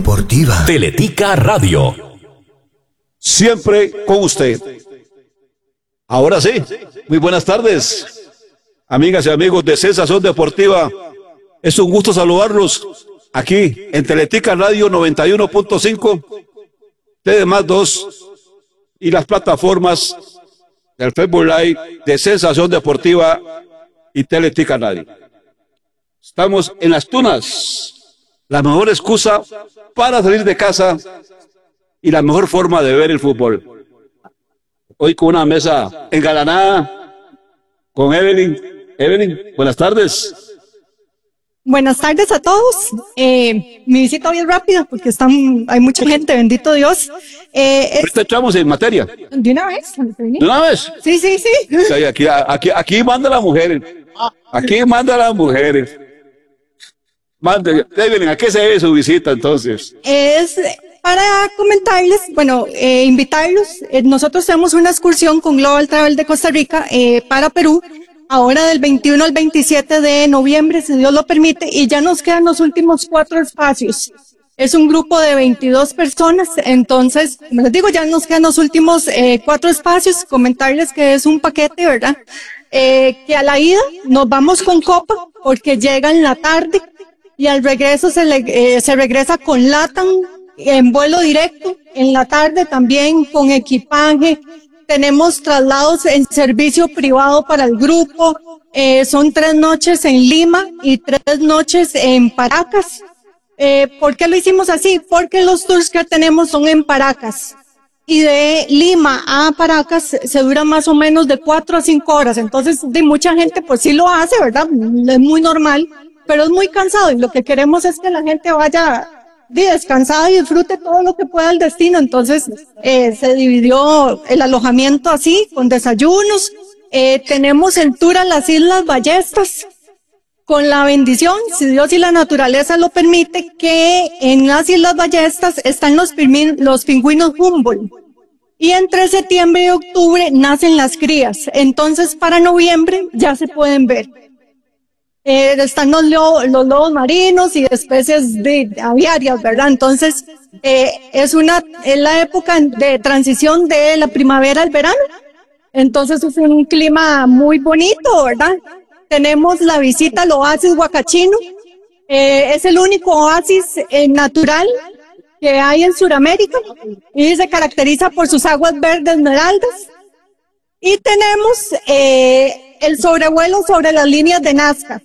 deportiva. Teletica Radio. Siempre con usted. Ahora sí, muy buenas tardes, amigas y amigos de Sensación Deportiva. Es un gusto saludarlos aquí en Teletica Radio 91.5, TD+2 y las plataformas del Facebook Live de Sensación Deportiva y Teletica Radio. Estamos en Las Tunas, la mejor excusa para salir de casa y la mejor forma de ver el fútbol. Hoy con una mesa engalanada con Evelyn. Evelyn, buenas tardes. Buenas tardes a todos. Mi visita hoy es rápida porque hay mucha gente, bendito Dios. Ahorita echamos en materia. ¿De una vez? ¿De una vez? Sí. Sí, aquí manda las mujeres. Aquí manda las mujeres. Evelyn, ¿a qué se debe su visita entonces? Es para comentarles, invitarlos. Nosotros tenemos una excursión con Global Travel de Costa Rica para Perú, ahora del 21 al 27 de noviembre, si Dios lo permite, y ya nos quedan los últimos 4 espacios. Es un grupo de 22 personas, entonces, como les digo, ya nos quedan los últimos 4 espacios. Comentarles que es un paquete, ¿verdad? Que a la ida nos vamos con copa porque llega en la tarde y al regreso se regresa con LATAM en vuelo directo, en la tarde también con equipaje. Tenemos traslados en servicio privado para el grupo. Son 3 noches en Lima y 3 noches en Paracas. ¿Por qué lo hicimos así? Porque los tours que tenemos son en Paracas. Y de Lima a Paracas se dura más o menos de 4 a 5 horas. Entonces, de mucha gente pues sí lo hace, ¿verdad? Es muy normal, pero es muy cansado. Y lo que queremos es que la gente vaya descansada y disfrute todo lo que pueda el destino. Entonces se dividió el alojamiento así, con desayunos. Tenemos el tour a las Islas Ballestas, con la bendición, si Dios y la naturaleza lo permite, que en las Islas Ballestas están los pingüinos Humboldt. Y entre septiembre y octubre nacen las crías. Entonces para noviembre ya se pueden ver. Están los lobos marinos y especies aviarias, ¿verdad? Entonces, es la época de transición de la primavera al verano. Entonces, es un clima muy bonito, ¿verdad? Tenemos la visita al oasis Huacachino. Es el único oasis natural que hay en Sudamérica y se caracteriza por sus aguas verdes esmeraldas. Y tenemos el sobrevuelo sobre las líneas de Nazca.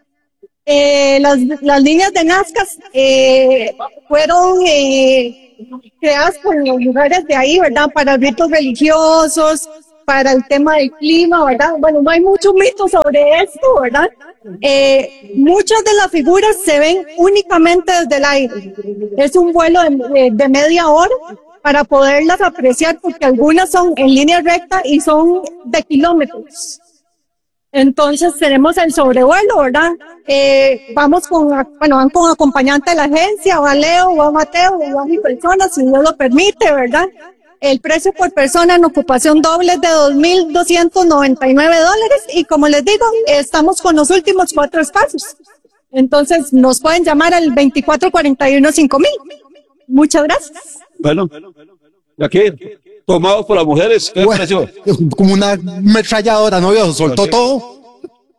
Las líneas de Nazca fueron creadas por los lugares de ahí, ¿verdad? Para ritos religiosos, para el tema del clima, ¿verdad? Bueno, no hay muchos mitos sobre esto, ¿verdad? Muchas de las figuras se ven únicamente desde el aire. Es un vuelo de media hora para poderlas apreciar, porque algunas son en línea recta y son de kilómetros. Entonces tenemos el sobrevuelo, ¿verdad? Van con acompañante de la agencia, va Leo, va Mateo, va mi persona, si Dios lo permite, ¿verdad? El precio por persona en ocupación doble es de $2,299 y como les digo, estamos con los últimos 4 espacios. Entonces nos pueden llamar al 2441-5000. Muchas gracias. Bueno, ¿y aquí? Tomados por las mujeres, ¿qué pareció? Como una ametralladora, ¿no vio? Soltó todo.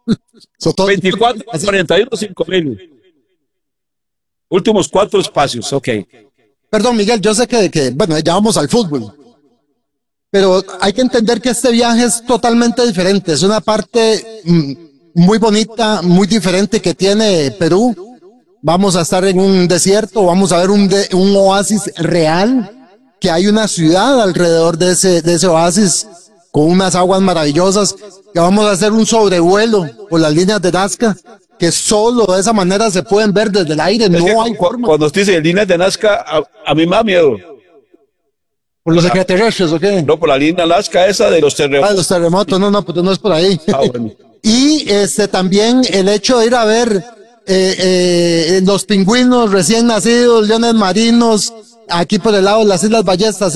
24-41-5000. Últimos 4 espacios, ok. Perdón, Miguel, yo sé que ya vamos al fútbol. Pero hay que entender que este viaje es totalmente diferente. Es una parte muy bonita, muy diferente que tiene Perú. Vamos a estar en un desierto, vamos a ver un oasis real, que hay una ciudad alrededor de ese oasis con unas aguas maravillosas, que vamos a hacer un sobrevuelo por las líneas de Nazca, que solo de esa manera se pueden ver desde el aire, no hay forma. Cuando usted dice líneas de Nazca, a mí me da miedo. ¿Por los extraterrestres o qué? No, por la línea Nazca esa de los terremotos. Ah, los terremotos, pues no es por ahí. Bueno. Y también el hecho de ir a ver los pingüinos recién nacidos, leones marinos, aquí por el lado de las Islas Ballestas,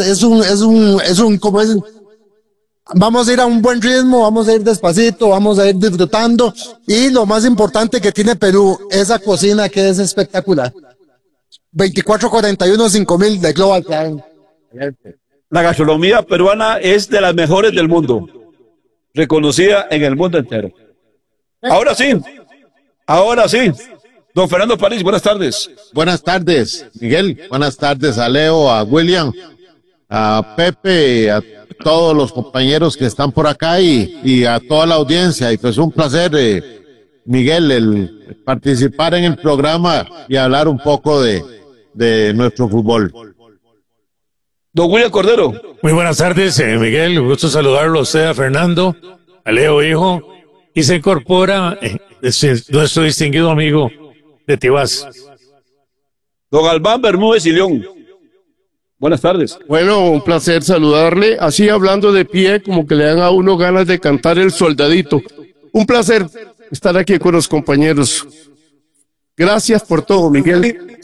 vamos a ir a un buen ritmo, vamos a ir despacito, vamos a ir disfrutando, y lo más importante que tiene Perú, esa cocina que es espectacular. 2441 5000 de Global Travel. La gastronomía peruana es de las mejores del mundo, reconocida en el mundo entero. Ahora sí. Don Fernando París, buenas tardes. Buenas tardes, Miguel. Buenas tardes a Leo, a William, a Pepe, a todos los compañeros que están por acá y a toda la audiencia. Y pues un placer, Miguel, el participar en el programa y hablar un poco de nuestro fútbol. Don William Cordero. Muy buenas tardes, Miguel. Un gusto saludarlo a usted, a Fernando, a Leo, hijo. Y se incorpora nuestro distinguido amigo de Tibás. Don Albán Bermúdez y León. Buenas tardes. Bueno, un placer saludarle. Así hablando de pie, como que le dan a uno ganas de cantar El Soldadito. Un placer estar aquí con los compañeros. Gracias por todo, Miguel.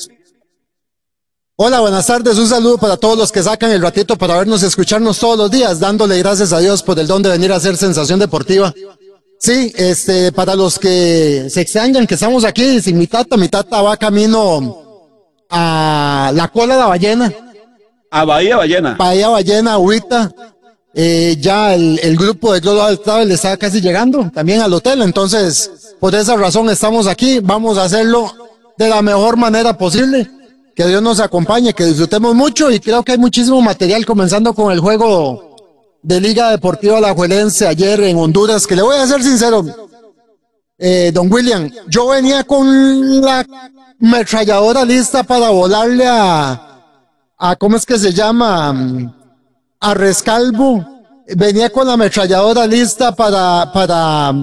Hola, buenas tardes. Un saludo para todos los que sacan el ratito para vernos y escucharnos todos los días, dándole gracias a Dios por el don de venir a hacer Sensación Deportiva. Sí, para los que se extrañan que estamos aquí sin mi tata va camino a la Cola de la Ballena. A Bahía Ballena. Bahía Ballena, Huita. Ya el grupo de Global Travel está casi llegando también al hotel, entonces por esa razón estamos aquí. Vamos a hacerlo de la mejor manera posible. Que Dios nos acompañe, que disfrutemos mucho y creo que hay muchísimo material, comenzando con el juego de Liga Deportiva Alajuelense ayer en Honduras, que le voy a ser sincero, don William, yo venía con la ametralladora lista para volarle a ¿cómo es que se llama? A Rescalvo. Venía con la ametralladora lista para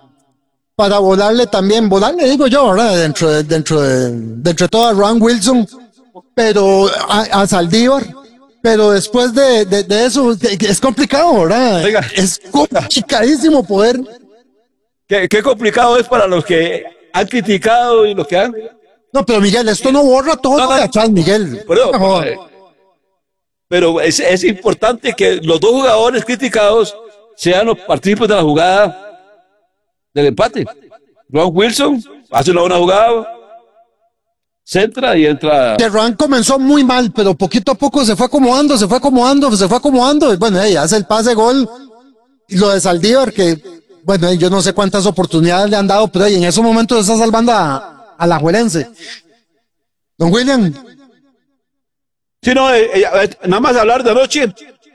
volarle también, digo yo, ¿verdad? Dentro de todo a Ron Wilson, pero a Saldívar, pero después de eso es complicado, ¿verdad? Oiga. Es complicadísimo poder. Qué complicado es para los que han criticado y los que han... No, pero Miguel, esto no borra todo lo de atrás, Miguel. Pero es importante que los dos jugadores criticados sean los partícipes de la jugada del empate. Ron Wilson hace una buena jugada, centra y entra. Que Ron comenzó muy mal, pero poquito a poco se fue acomodando. Y bueno, hace el pase gol. Y lo de Saldívar, que, bueno, yo no sé cuántas oportunidades le han dado, pero en esos momentos está salvando a Alajuelense. Don William. Sí, no, nada más hablar de anoche.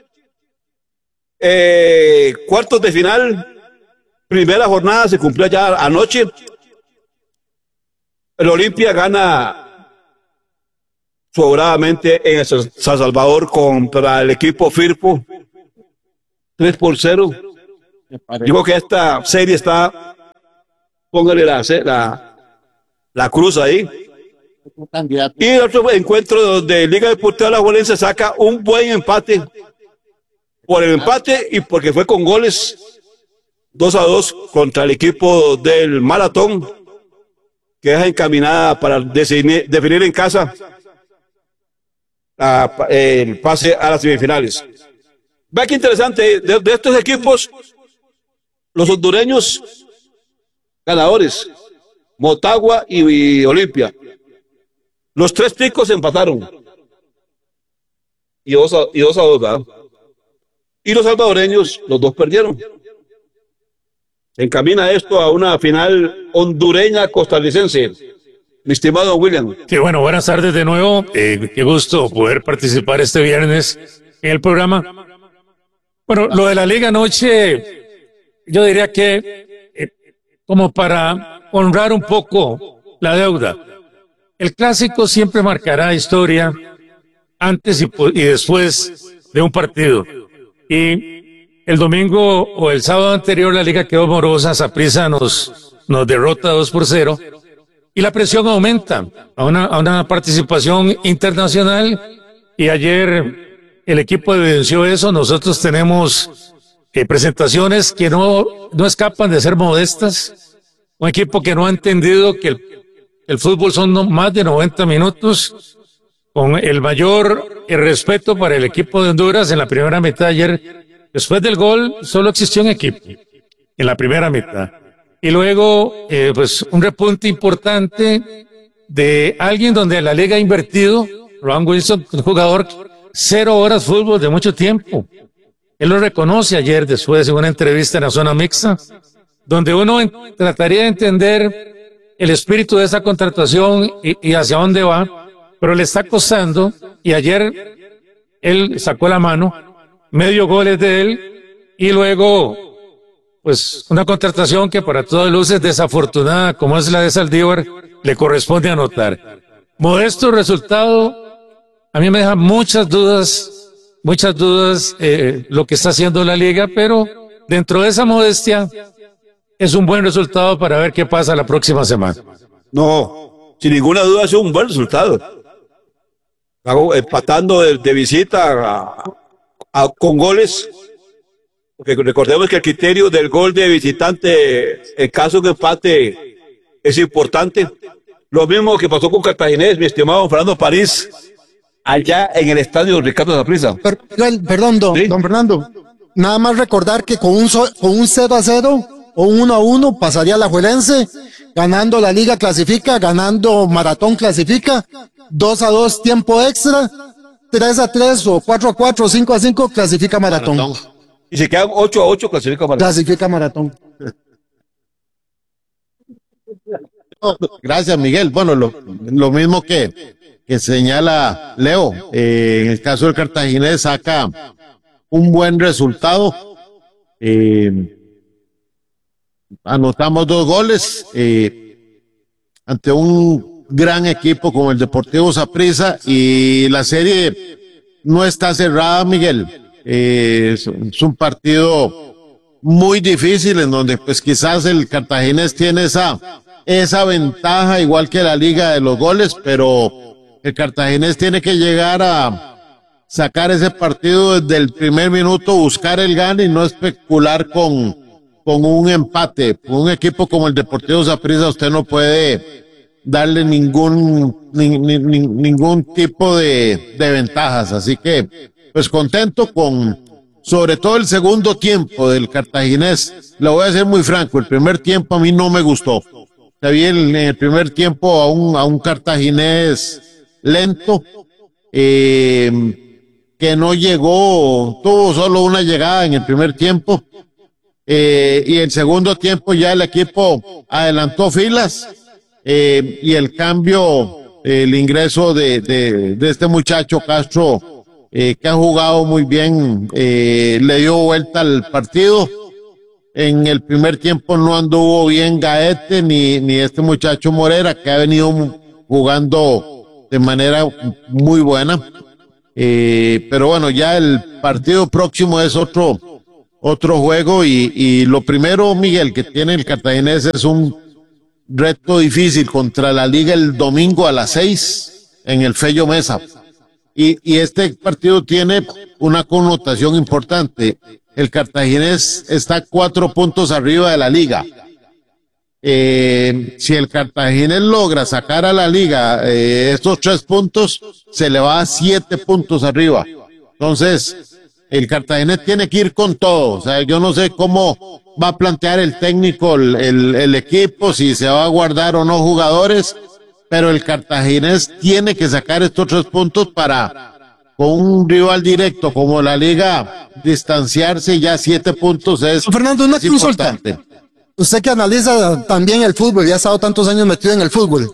Cuartos de final. Primera jornada se cumplió ya anoche. El Olimpia gana sobradamente en San Salvador contra el equipo Firpo 3-0. Digo que esta serie está, póngale la cruz ahí. Y el otro encuentro de Liga Deportiva Alajuelense saca un buen empate. Por el empate y porque fue con goles 2-2 contra el equipo del Maratón, que es encaminada para definir en casa el pase a las semifinales. Vea qué interesante, de estos equipos, los hondureños ganadores, Motagua y Olimpia. Los tres ticos empataron. Y 2-2, ¿verdad? Y los salvadoreños, los dos perdieron. Se encamina esto a una final hondureña costarricense. Mi estimado William. Sí, bueno, buenas tardes de nuevo. Qué gusto poder participar este viernes en el programa. Bueno, lo de la Liga anoche, yo diría que como para honrar un poco la deuda. El clásico siempre marcará historia antes y después de un partido. Y el domingo o el sábado anterior la liga quedó morosa, Saprissa nos derrota 2-0 y la presión aumenta a una participación internacional y ayer el equipo evidenció eso. Nosotros tenemos presentaciones que no escapan de ser modestas, un equipo que no ha entendido que el fútbol son más de 90 minutos, con el mayor respeto para el equipo de Honduras. En la primera mitad ayer, después del gol, solo existió un equipo en la primera mitad. Y luego, pues un repunte importante de alguien donde la liga ha invertido, Ron Wilson, un jugador 0 horas fútbol de mucho tiempo. Él lo reconoce ayer después de una entrevista en la zona mixta, donde uno trataría de entender el espíritu de esa contratación y hacia dónde va, pero le está costando, y ayer él sacó la mano, medio goles de él, y luego, pues, una contratación que para todas luces desafortunada, como es la de Saldívar, le corresponde anotar. Modesto resultado, a mí me deja muchas dudas, lo que está haciendo la liga, pero dentro de esa modestia es un buen resultado para ver qué pasa la próxima semana. No, sin ninguna duda es un buen resultado. Empatando de visita con goles, porque recordemos que el criterio del gol de visitante, en caso de empate, es importante. Lo mismo que pasó con Cartaginés, mi estimado Fernando París, allá en el estadio Ricardo Saprissa. Perdón, ¿Sí? don Fernando. Nada más recordar que con un 0-0 o un 1-1 pasaría la Alajuelense, ganando la liga clasifica, ganando Maratón clasifica, 2-2 tiempo extra, 3-3 o 4-4 o 5-5 clasifica Maratón. Y se quedan 8-8, clasifica Maratón. Clasifica Maratón. Gracias, Miguel. Bueno, lo mismo que señala Leo. En el caso del Cartaginés saca un buen resultado. Anotamos 2 goles ante un gran equipo como el Deportivo Saprissa, y la serie no está cerrada, Miguel. Es un partido muy difícil en donde pues quizás el Cartaginés tiene esa ventaja, igual que la liga, de los goles, pero el Cartaginés tiene que llegar a sacar ese partido desde el primer minuto, buscar el gane y no especular con un empate. Con un equipo como el Deportivo Saprissa usted no puede darle ningún tipo de ventajas, así que pues contento sobre todo el segundo tiempo del Cartaginés. Le voy a ser muy franco, el primer tiempo a mí no me gustó. Vi en el primer tiempo a un Cartaginés lento, que no llegó, tuvo solo una llegada en el primer tiempo, y el segundo tiempo ya el equipo adelantó filas, y el cambio, el ingreso de este muchacho Castro, que ha jugado muy bien, le dio vuelta al partido. En el primer tiempo no anduvo bien Gaete ni este muchacho Morera, que ha venido jugando de manera muy buena. Pero bueno, ya el partido próximo es otro juego, y lo primero, Miguel, que tiene el Cartaginés es un reto difícil contra la liga el domingo a las 6 en el Fello Mesa. Y este partido tiene una connotación importante. El Cartaginés está 4 puntos arriba de la liga. Si el Cartaginés logra sacar a la liga estos 3 puntos, se le va a 7 puntos arriba. Entonces, el Cartaginés tiene que ir con todo. O sea, yo no sé cómo va a plantear el técnico el equipo, si se va a guardar o no jugadores, pero el Cartaginés tiene que sacar estos 3 puntos para, con un rival directo como la liga, distanciarse. Ya 7 puntos es Fernando, una consulta. Importante. Usted que analiza también el fútbol y ha estado tantos años metido en el fútbol.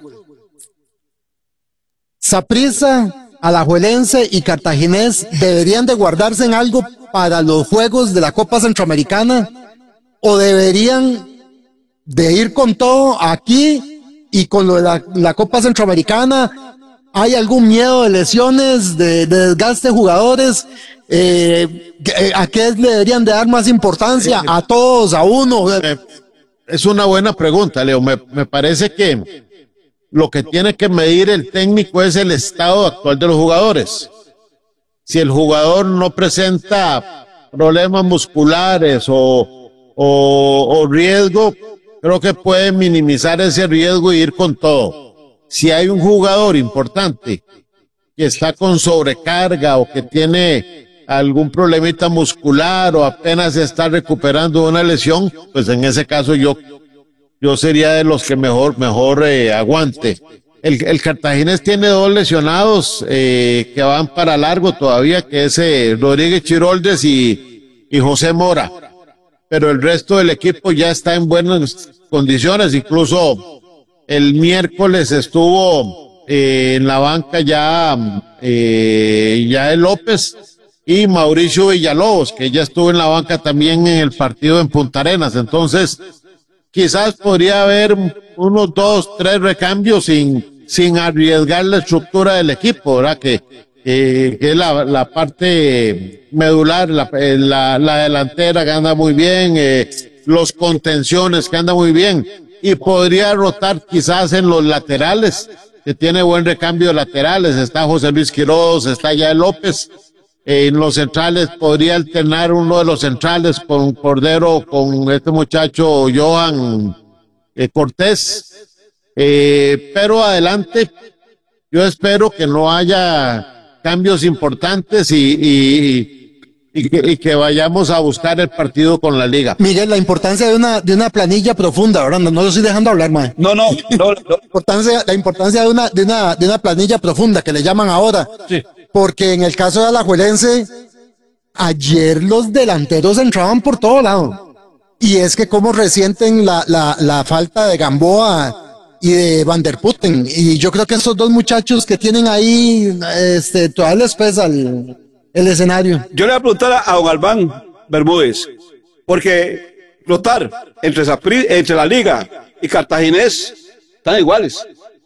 Saprissa, Alajuelense y Cartaginés deberían de guardarse en algo para los juegos de la Copa Centroamericana, o deberían de ir con todo aquí, y con lo de la Copa Centroamericana, ¿hay algún miedo de lesiones, de desgaste de jugadores? ¿A qué le deberían de dar más importancia? ¿A todos? ¿A uno? Es una buena pregunta, Leo. Me parece que lo que tiene que medir el técnico es el estado actual de los jugadores. Si el jugador no presenta problemas musculares o riesgo, creo que puede minimizar ese riesgo y ir con todo. Si hay un jugador importante que está con sobrecarga o que tiene algún problemita muscular o apenas se está recuperando de una lesión, pues en ese caso yo sería de los que mejor aguante. el Cartaginés tiene dos lesionados que van para largo todavía, que es Rodríguez Chiroldes y José Mora. Pero el resto del equipo ya está en buenas condiciones. Incluso el miércoles estuvo en la banca ya el López y Mauricio Villalobos, que ya estuvo en la banca también en el partido en Punta Arenas. Entonces, quizás podría haber unos 2, 3 recambios sin arriesgar la estructura del equipo, ¿verdad? Que es la parte medular, la delantera que anda muy bien, los contenciones que anda muy bien, y podría rotar quizás en los laterales, que tiene buen recambio de laterales. Está José Luis Quiroz, está Yael López. En los centrales podría alternar uno de los centrales con Cordero, con este muchacho Johan Cortés. Pero adelante, yo espero que no haya cambios importantes y que vayamos a buscar el partido con la liga. Miguel, la importancia de una planilla profunda, ¿verdad? No lo estoy dejando hablar, mae. No. La importancia de una planilla profunda que le llaman ahora. Sí. Porque en el caso de Alajuelense, ayer los delanteros entraban por todo lado. Y es que cómo resienten la falta de Gamboa y de Van der Putten. Y yo creo que esos dos muchachos que tienen ahí, todavía les pesa el escenario. Yo le voy a preguntar a don Albán Bermúdez, porque rotar entre la Liga y Cartaginés están iguales.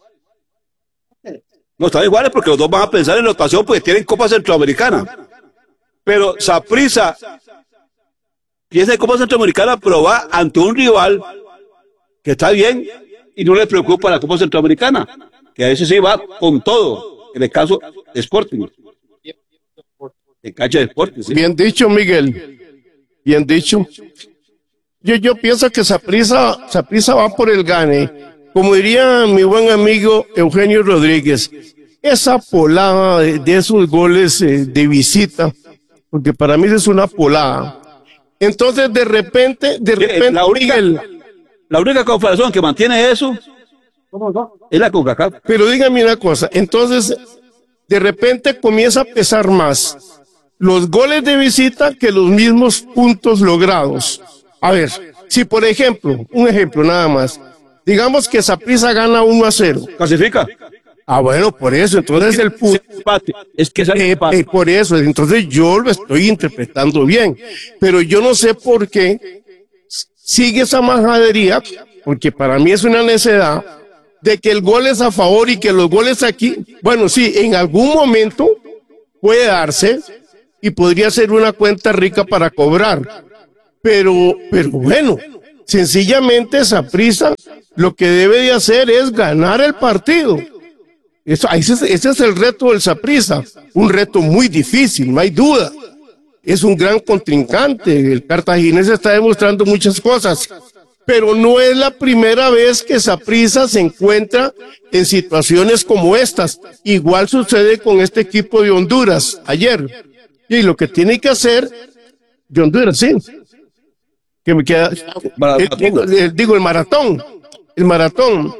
No están iguales porque los dos van a pensar en rotación porque tienen Copa Centroamericana. Pero Saprissa piensa en Copa Centroamericana, pero va ante un rival que está bien y no le preocupa la Copa Centroamericana, que a veces sí va con todo, en el caso de Sporting. De cancha de Sporting, sí. Bien dicho, Miguel. Bien dicho. Yo pienso que Saprissa va por el gane. Como diría mi buen amigo Eugenio Rodríguez, esa polada de esos goles de visita, porque para mí es una polada. Entonces, de repente, Miguel. La única confederación que mantiene eso es la CONCACAF. Pero dígame una cosa, entonces, de repente comienza a pesar más los goles de visita que los mismos puntos logrados. A ver, si por ejemplo, un ejemplo nada más, digamos que Saprissa gana 1-0. ¿Clasifica? Ah, bueno, por eso, entonces el punto. Es que por eso, entonces yo lo estoy interpretando bien. Pero yo no sé por qué sigue esa majadería, porque para mí es una necedad, de que el gol es a favor y que los goles aquí, bueno, sí, en algún momento puede darse y podría ser una cuenta rica para cobrar. Pero bueno, sencillamente Saprissa lo que debe de hacer es ganar el partido. Ese es el reto del Saprissa, un reto muy difícil, no hay duda. Es un gran contrincante, el Cartaginés está demostrando muchas cosas, pero no es la primera vez que Saprissa se encuentra en situaciones como estas. Igual sucede con este equipo de Honduras ayer. Y lo que tiene que hacer de Honduras, sí, que me queda, digo el maratón.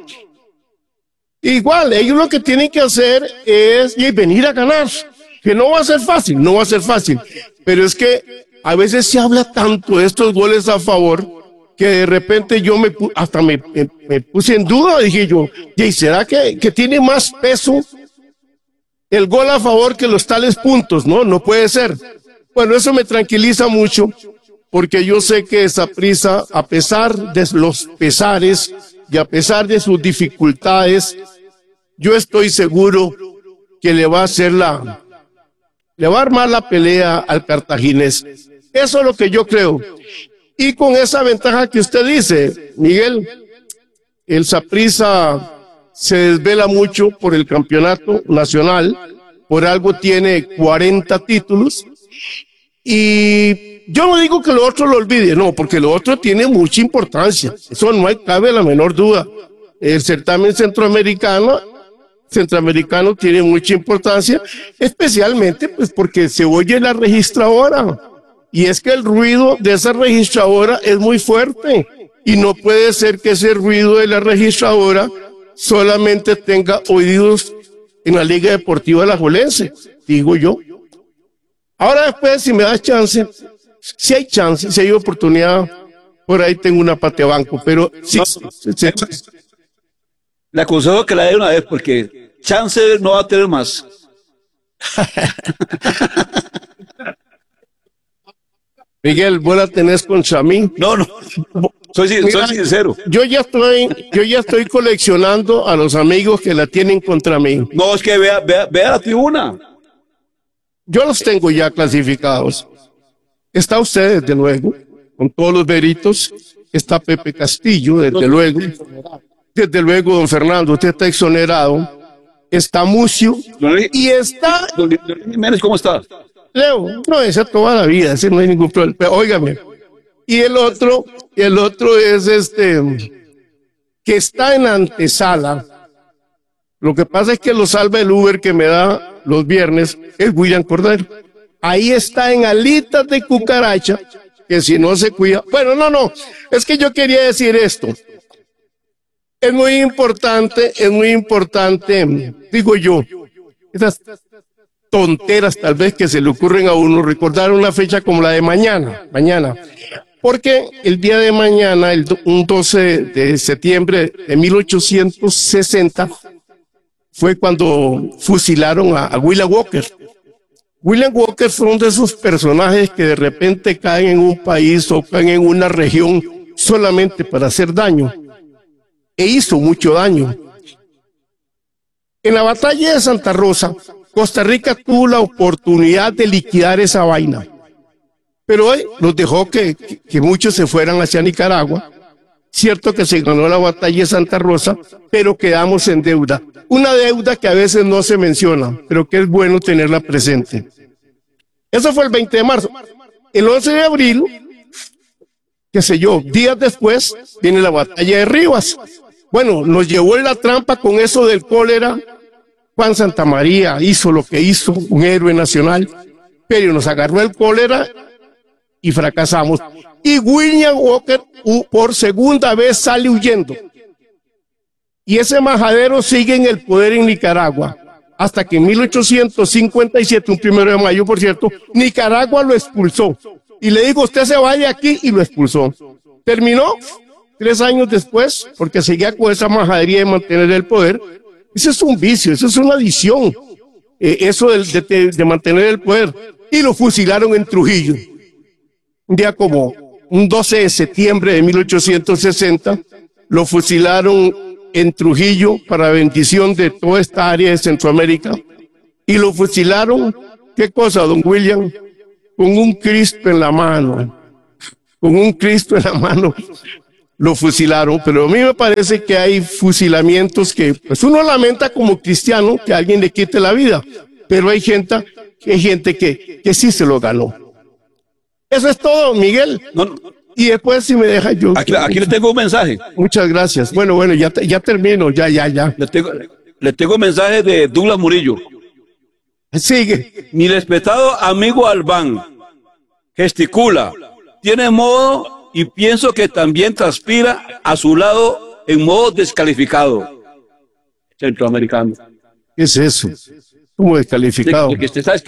Igual, ellos lo que tienen que hacer es venir a ganar, que no va a ser fácil, pero es que a veces se habla tanto de estos goles a favor que de repente yo me puse en duda, dije yo, ¿y será que tiene más peso el gol a favor que los tales puntos? No puede ser. Bueno, eso me tranquiliza mucho, porque yo sé que Saprissa, a pesar de los pesares y a pesar de sus dificultades, yo estoy seguro que le va a armar la pelea al Cartaginés. Eso es lo que yo creo. Y con esa ventaja que usted dice, Miguel, el Saprissa se desvela mucho por el campeonato nacional, por algo tiene 40 títulos, y yo no digo que lo otro lo olvide, no, porque lo otro tiene mucha importancia, eso no cabe la menor duda. El certamen centroamericano tiene mucha importancia, especialmente pues porque se oye la registradora, y es que el ruido de esa registradora es muy fuerte, y no puede ser que ese ruido de la registradora solamente tenga oídos en la Liga Deportiva Alajuelense, digo yo. Ahora después, si me das chance, si hay chance, si hay oportunidad, por ahí tengo una pateabanco, pero sí, Le aconsejo que la dé una vez porque chance no va a tener más. Miguel, vos la tenés con Chamín. No, soy sincero. Yo ya estoy coleccionando a los amigos que la tienen contra mí. No, es que vea la tribuna. Yo los tengo ya clasificados. Está usted, desde luego, con todos los veritos. Está Pepe Castillo, desde luego. Desde luego, don Fernando, usted está exonerado. Está Mucio. Y está... Don Jiménez, ¿cómo está? Leo, no, esa toda la vida, ese no hay ningún problema. Pero, óigame. Y el otro es que está en antesala. Lo que pasa es que lo salva el Uber que me da los viernes, es William Cordero. Ahí está en alitas de cucaracha, que si no se cuida. Bueno, no, es que yo quería decir esto. Es muy importante, digo yo, esas tonteras tal vez que se le ocurren a uno, recordar una fecha como la de mañana, porque el día de mañana, un 12 de septiembre de 1860, fue cuando fusilaron a William Walker. William Walker fue uno de esos personajes que de repente caen en un país o caen en una región solamente para hacer daño. E hizo mucho daño. En la batalla de Santa Rosa, Costa Rica tuvo la oportunidad de liquidar esa vaina. Pero hoy nos dejó que muchos se fueran hacia Nicaragua. Cierto que se ganó la batalla de Santa Rosa, pero quedamos en deuda. Una deuda que a veces no se menciona, pero que es bueno tenerla presente. Eso fue el 20 de marzo. El 11 de abril, qué sé yo, días después, viene la batalla de Rivas. Bueno, nos llevó en la trampa con eso del cólera. Juan Santamaría hizo lo que hizo, un héroe nacional, pero nos agarró el cólera y fracasamos. Y William Walker por segunda vez sale huyendo. Y ese majadero sigue en el poder en Nicaragua, hasta que en 1857, un 1 de mayo, por cierto, Nicaragua lo expulsó. Y le digo, usted se vaya aquí, y lo expulsó. Terminó 3 años después, porque seguía con esa majadería de mantener el poder. Ese es un vicio, eso es una adicción, eso de mantener el poder. Y lo fusilaron en Trujillo. Un día como un 12 de septiembre de 1860, lo fusilaron en Trujillo para bendición de toda esta área de Centroamérica. Y lo fusilaron, ¿qué cosa, don William? Con un Cristo en la mano. Con un Cristo en la mano. Lo fusilaron, pero a mí me parece que hay fusilamientos que pues uno lamenta como cristiano que alguien le quite la vida, pero hay gente que sí se lo ganó. Eso es todo, Miguel. No. Y después si me deja yo. Aquí le tengo un mensaje. Muchas gracias. Bueno, ya termino, ya. Le tengo un mensaje de Douglas Murillo. Sigue. Mi respetado amigo Albán gesticula, tiene modo y pienso que también transpira a su lado en modo descalificado. Centroamericano. ¿Qué es eso? ¿Cómo descalificado? De que usted está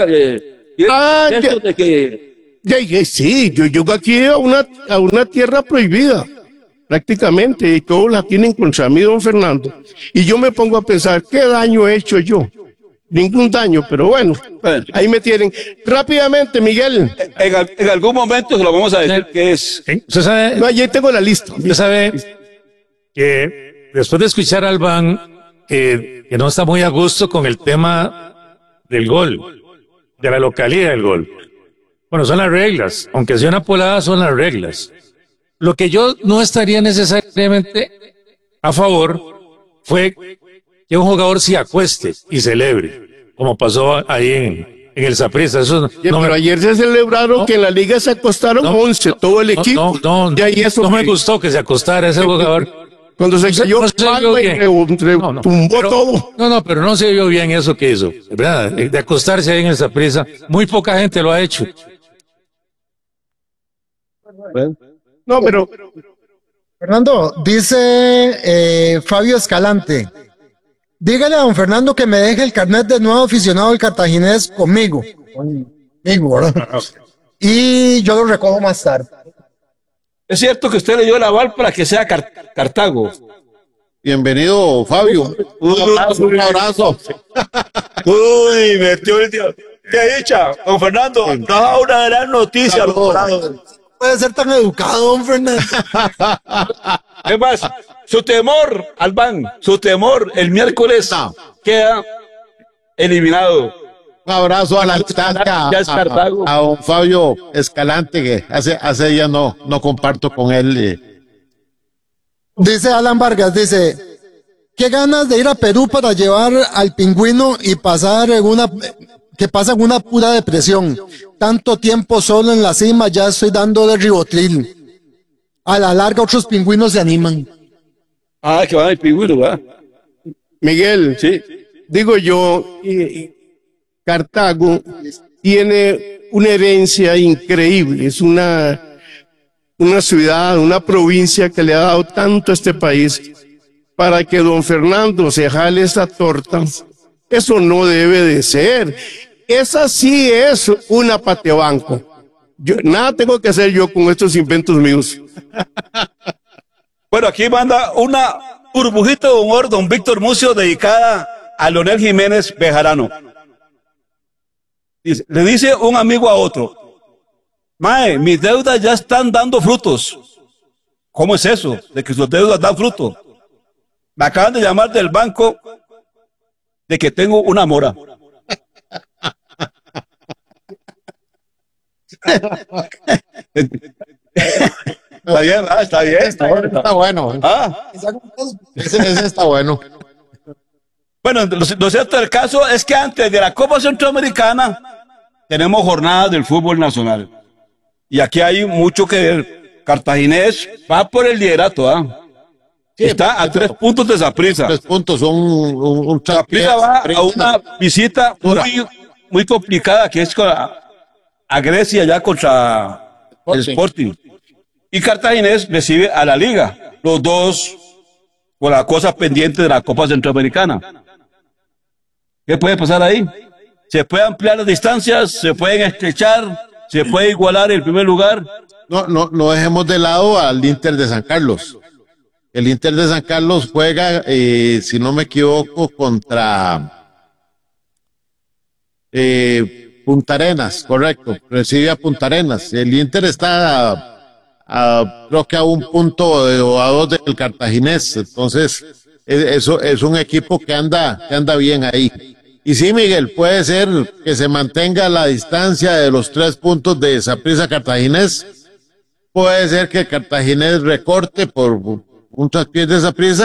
Sí, yo llego aquí a una tierra prohibida, prácticamente, y todos la tienen contra mí, don Fernando. Y yo me pongo a pensar, ¿qué daño he hecho yo? Ningún daño, pero bueno, ahí me tienen. Rápidamente, Miguel. En algún momento se lo vamos a decir qué es. Usted sabe, No, allí tengo la lista. usted sabe que después de escuchar a Albán, que no está muy a gusto con el tema del gol, de la localidad del gol. Bueno, son las reglas, aunque sea una polada, son las reglas. Lo que yo no estaría necesariamente a favor fue que un jugador se acueste y celebre, como pasó ahí en el Saprissa. Eso Pero ayer se celebraron que en la liga se acostaron 11, todo el equipo. No me gustó que se acostara ese jugador. Cuando se cayó, tumbó todo. Pero no se vio bien eso que hizo, ¿verdad? De acostarse ahí en el Saprissa. Muy poca gente lo ha hecho. No, pero Fernando, dice Fabio Escalante, dígale a don Fernando que me deje el carnet de nuevo aficionado del Cartaginés conmigo. Conmigo, ¿verdad? Y yo lo recojo más tarde. Es cierto que usted le dio el aval para que sea Cartago. Bienvenido, Fabio. Un abrazo. Uy, metió el tío. ¿Qué dicha, don Fernando? No, una gran noticia. No puede ser tan educado, don Fernando. Es más, su temor, Albán, su temor el miércoles queda eliminado. Un abrazo a la distancia Ya es Cartago. a don Fabio Escalante, que hace días no comparto con él. Dice Alan Vargas, dice, qué ganas de ir a Perú para llevar al pingüino y que pasa en una pura depresión. Tanto tiempo solo en la cima, ya estoy dando de ribotril. A la larga otros pingüinos se animan. Ah, que van al pingüino, ¿verdad? Miguel, Sí. digo yo, Cartago tiene una herencia increíble, es una ciudad, una provincia que le ha dado tanto a este país para que don Fernando se jale esa torta. Eso no debe de ser. Esa sí es una patebanco. Nada tengo que hacer yo con estos inventos míos. Bueno, aquí manda una burbujita de humor, don Víctor Mucio, dedicada a Leonel Jiménez Bejarano. Le dice un amigo a otro, mae, mis deudas ya están dando frutos. ¿Cómo es eso? De que sus deudas dan fruto. Me acaban de llamar del banco de que tengo una mora. Está bien, ¿verdad? Está bien. Está bueno. Ah. Ese está bueno. Bueno, lo cierto del caso es que antes de la Copa Centroamericana tenemos jornadas del fútbol nacional. Y aquí hay mucho que ver. Cartaginés va por el liderato, ¿ah? Sí, está a 3 puntos de Saprissa. 3 puntos, un Saprissa va a una visita muy complicada, que es a Grecia, ya contra el Sporting. Y Cartaginés recibe a la Liga, los dos con la cosa pendiente de la Copa Centroamericana. ¿Qué puede pasar ahí? Se puede ampliar las distancias, se pueden estrechar, se puede igualar el primer lugar. No dejemos de lado al Inter de San Carlos. El Inter de San Carlos juega, si no me equivoco, contra Punta Arenas, correcto. Recibe a Punta Arenas. El Inter está creo que a 1 punto o a 2 del Cartaginés. Entonces, eso es un equipo que anda bien ahí. Y sí, Miguel, puede ser que se mantenga la distancia de los 3 puntos de Saprissa Cartaginés. Puede ser que Cartaginés recorte por un traspiés de Saprissa